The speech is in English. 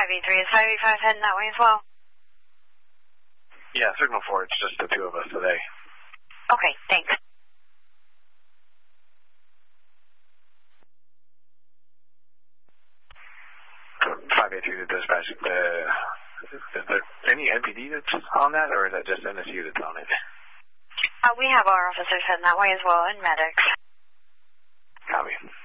583. Is 585 heading that way as well? Yeah, signal 4. It's just the two of us today. Okay, thanks. So 583 to dispatch. Is there any NPD that's on that, or is that just NSU that's on it? We have our officers heading that way as well, and medics. Copy.